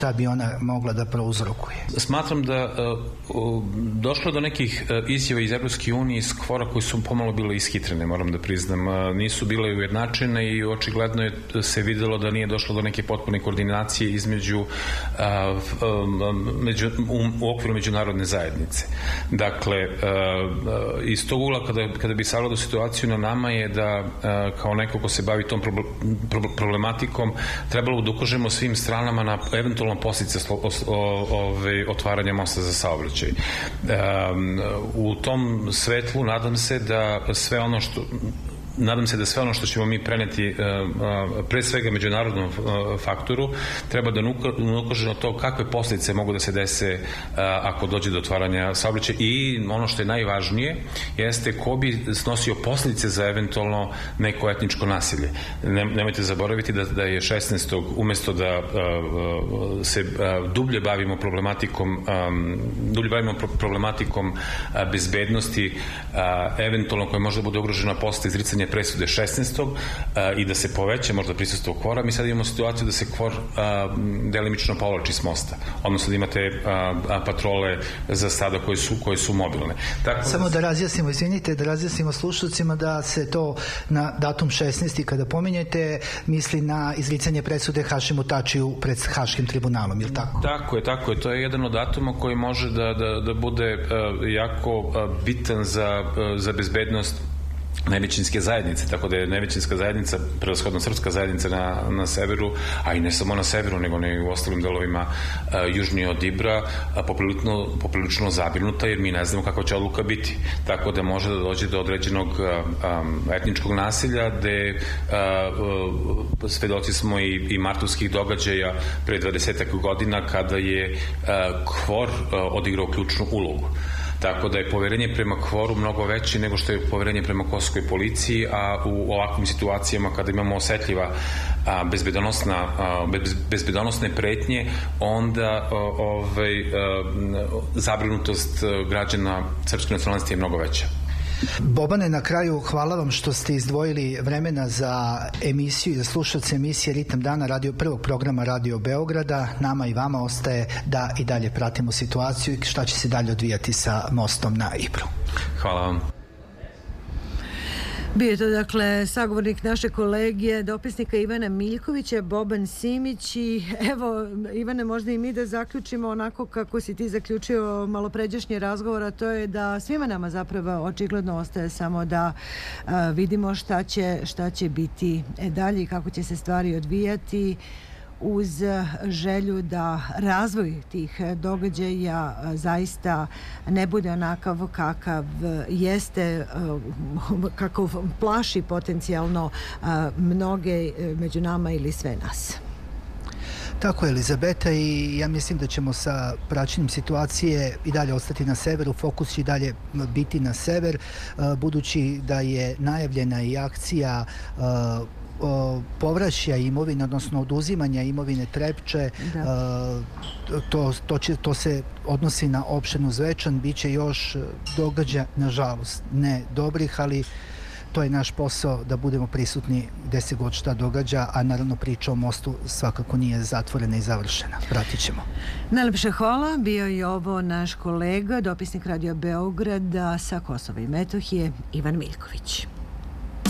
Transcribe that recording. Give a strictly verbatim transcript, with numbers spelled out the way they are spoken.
šta bi ona mogla da prouzrokuje? Smatram da uh, došlo do nekih uh, izjava iz Evropske unije iz kvora koji su pomalo bile ishitrene, moram da priznam. Uh, nisu bile ujednačene i očigledno je se videlo da nije došlo do neke potpune koordinacije između uh, um, među, um, u okviru međunarodne zajednice. Dakle, uh, iz tog ugla kada, kada bi sagledao situaciju na nama je da uh, kao neko ko se bavi tom problematikom trebalo da ukažemo svim stranama na eventualno posljedice otvaranja mosta za saobraćaj. U tom svetlu nadam se da sve ono što Nadam se da sve ono što ćemo mi preneti pre svega međunarodnom faktoru treba da ukaže na to kakve posljedice mogu da se dese ako dođe do otvaranja saobraćaja i ono što je najvažnije jeste ko bi snosio posljedice za eventualno neko etničko nasilje. Nemojte zaboraviti da, da je šesnaestog umesto da se dublje bavimo problematikom dublje bavimo problematikom bezbednosti eventualno koja može da bude ugrožena posle izricanja presude šesnaestog i da se poveća možda prisustvo kvora, mi sad imamo situaciju da se kvor delimično povlači s mosta. Odnosno da imate patrole za stada koje su, koje su mobilne. Tako Samo da razjasnimo, izvinite, da razjasnimo slušalcima da se to na datum šesnaesti kada pominjete misli na izricanje presude Hašimu Tačiju pred Haškim tribunalom, je li tako? Tako je, tako je. To je jedan od datuma koji može da, da, da bude jako bitan za, za bezbednost nevećinske zajednice, tako da je nevećinska zajednica, prevashodno srpska zajednica na, na severu, a i ne samo na severu, nego ne u ostalim delovima a, južnije od Ibra, a, poprilično, poprilično zabrinuta, jer mi ne znamo kakva će odluka biti. Tako da može da dođe do određenog a, a, etničkog nasilja, gde a, a, svedoci smo i, i martovskih događaja pre dvadesetak godina, kada je a, kvor a, odigrao ključnu ulogu. Tako da je poverenje prema kvoru mnogo veće nego što je poverenje prema kosovskoj policiji, a u ovakvim situacijama kada imamo osetljiva a, bezbedonosna, a, bez, bezbedonosne pretnje, onda a, ovaj, a, zabrinutost građana srpske nacionalnosti je mnogo veća. Bobane, na kraju hvala vam što ste izdvojili vremena za emisiju i za slušalce emisije Ritam dana radio, prvog programa Radio Beograda. Nama i vama ostaje da i dalje pratimo situaciju i šta će se dalje odvijati sa mostom na Ibru. Hvala vam. Bio je to, dakle, sagovornik naše kolegije, dopisnika Ivana Miljkovića, Boban Simić. I evo, Ivane, možda i mi da zaključimo onako kako si ti zaključio malopređašnji razgovor, a to je da svima nama zapravo očigledno ostaje samo da a, vidimo šta će, šta će biti dalje i kako će se stvari odvijati, uz želju da razvoj tih događaja zaista ne bude onakav kakav jeste, kakav plaši potencijalno mnoge među nama ili sve nas. Tako je, Elizabeta, i ja mislim da ćemo sa praćenjem situacije i dalje ostati na severu, fokus će i dalje biti na sever, budući da je najavljena i akcija povraćaja imovine, odnosno oduzimanja imovine Trepče. To, to, će, to se odnosi na opštinu Zvečan. Biće još događaja, nažalost, ne dobrih, ali to je naš posao da budemo prisutni gde se god šta događa, a naravno priča o mostu svakako nije zatvorena i završena. Pratit ćemo. Najlepše hvala. Bio je ovo naš kolega, dopisnik Radio Beograda sa Kosova i Metohije, Ivan Miljković.